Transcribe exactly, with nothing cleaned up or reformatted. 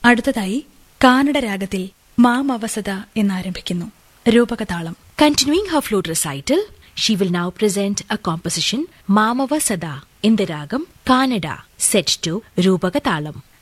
അടുത്തതായി കാനഡ രാഗത്തിൽ മാമവസത എന്നാരംഭിക്കുന്നു രൂപകതാളം. Continuing her flute recital, she will now present a composition Mamava Sada in the ragam Kannada, set to Rupaka Talam.